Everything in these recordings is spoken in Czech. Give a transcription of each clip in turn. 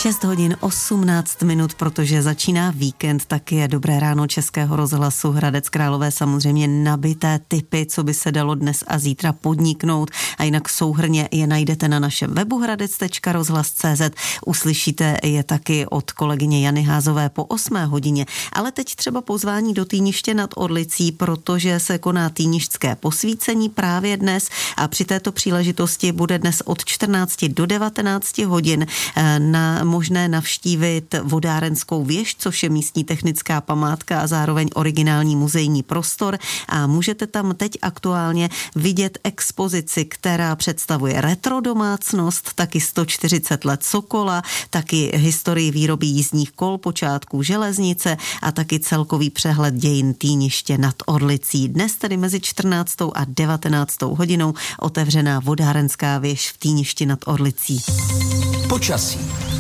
6 hodin 18 minut, protože začíná víkend, tak je Dobré ráno Českého rozhlasu Hradec Králové samozřejmě nabité tipy, co by se dalo dnes a zítra podniknout, a jinak souhrnně je najdete na našem webu hradec.rozhlas.cz. Uslyšíte je taky od kolegyně Jany Házové po 8 hodině, ale teď třeba pozvání do Týniště nad Orlicí, protože se koná týnišťské posvícení právě dnes a při této příležitosti bude dnes od 14 do 19 hodin možné navštívit vodárenskou věž, což je místní technická památka a zároveň originální muzejní prostor, a můžete tam teď aktuálně vidět expozici, která představuje retro domácnost, taky 140 let Sokola, taky historii výroby jízdních kol, počátků železnice a taky celkový přehled dějin Týniště nad Orlicí. Dnes tedy mezi 14. a 19. hodinou otevřená vodárenská věž v Týništi nad Orlicí. Počasí.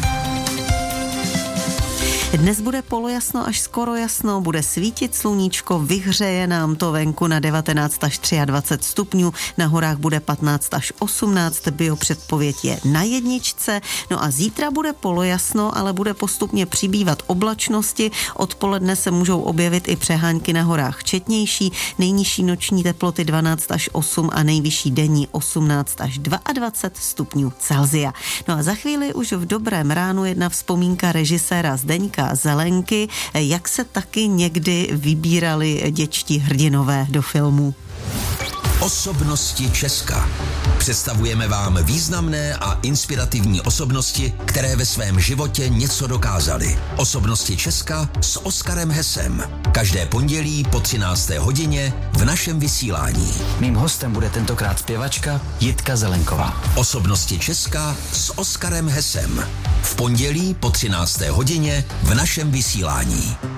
Dnes bude polojasno až skoro jasno, bude svítit sluníčko, vyhřeje nám to venku na 19 až 23 stupňů, na horách bude 15 až 18, biopředpověď je na 1. No a zítra bude polojasno, ale bude postupně přibývat oblačnosti, odpoledne se můžou objevit i přehánky na horách četnější, nejnižší noční teploty 12 až 8 a nejvyšší denní 18 až 22 stupňů Celsia. No a za chvíli už v Dobrém ránu jedna vzpomínka režiséra Zdeňka Zelenky, jak se taky někdy vybírali dětští hrdinové do filmů. Osobnosti Česka. Představujeme vám významné a inspirativní osobnosti, které ve svém životě něco dokázaly. Osobnosti Česka s Oskarem Hesem. Každé pondělí po 13. hodině v našem vysílání. Mým hostem bude tentokrát zpěvačka Jitka Zelenková. Osobnosti Česka s Oskarem Hesem. V pondělí po 13. hodině v našem vysílání.